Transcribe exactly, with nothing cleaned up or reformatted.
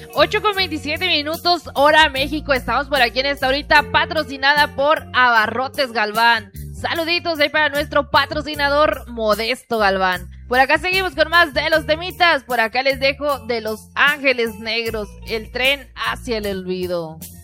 ocho con veintisiete minutos, hora México. Estamos por aquí en esta horita patrocinada por Abarrotes Galván. Saluditos ahí para nuestro patrocinador Modesto Galván. Por acá seguimos con más de los temitas. Por acá les dejo de Los Ángeles Negros, el tren hacia el olvido.